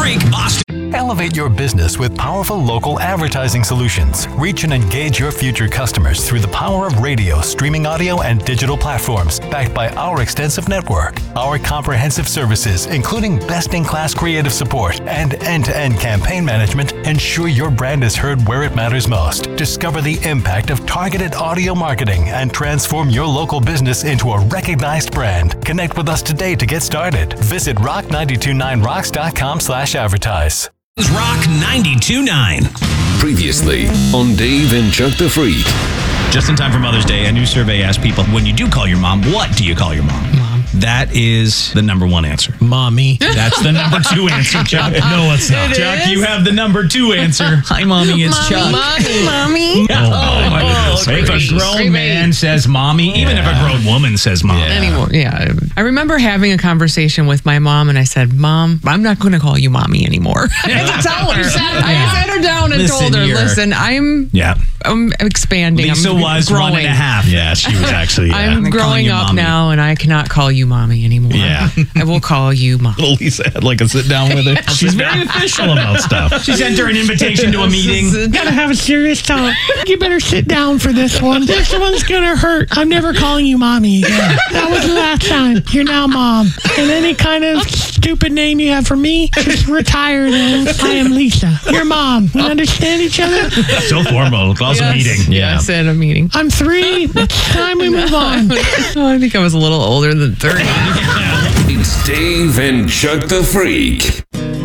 Freak, Boston. Elevate your business with powerful local advertising solutions. Reach and engage your future customers through the power of radio, streaming audio, and digital platforms, backed by our extensive network. Our comprehensive services, including best-in-class creative support and end-to-end campaign management, ensure your brand is heard where it matters most. Discover the impact of targeted audio marketing and transform your local business into a recognized brand. Connect with us today to get started. Visit rock929rocks.com/advertise. Rock 92.9. Previously on Dave and Chuck the Freak. Just in time for Mother's Day, a new survey asked people, when you do call your mom, what do you call your mom? Mom. That is the number one answer. Mommy. That's the number two answer, Chuck. No, it's not. Chuck, you have the number two answer. Hi, Mommy, it's Chuck. Mommy. Oh, my goodness. If a grown man says mommy, even if a grown woman says mom. Anymore, yeah. I remember having a conversation with my mom, and I said, "Mom, I'm not going to call you mommy anymore." I had to tell her. I sat her down and told her, "Listen, I'm expanding. Lisa I'm was growing. 1.5. Yeah, she was actually. I'm growing up mommy now, and I cannot call you mommy anymore. Yeah. I will call you mom." Little Lisa had like a sit down with her. She's very official about stuff. She sent her an invitation to a meeting. Gotta have a serious talk. You better sit down for this one. This one's gonna hurt. I'm never calling you mommy again. That was the last time. You're now mom. And any kind of stupid name you have for me, just retire then. I am Lisa. Your mom. We understand each other? So formal. Call a meeting. Yeah. Yes, at a meeting. I'm 3. It's time we move on. Oh, I think I was a little older than 30. It's Dave and Chuck the Freak.